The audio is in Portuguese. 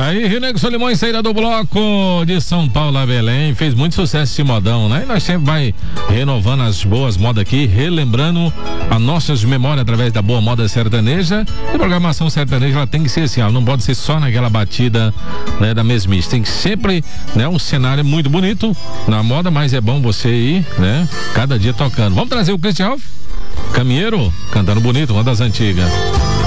Aí, Rio Negro Solimões, saída do bloco de São Paulo a Belém, fez muito sucesso esse modão, né? E nós sempre vai renovando as boas modas aqui, relembrando as nossas memórias através da boa moda sertaneja. E a programação sertaneja, ela tem que ser assim, ela não pode ser só naquela batida, né, da mesmice. Tem que sempre, né, um cenário muito bonito na moda, mas é bom você ir, né, cada dia tocando. Vamos trazer o Christian Ralph, caminheiro, cantando bonito, uma das antigas.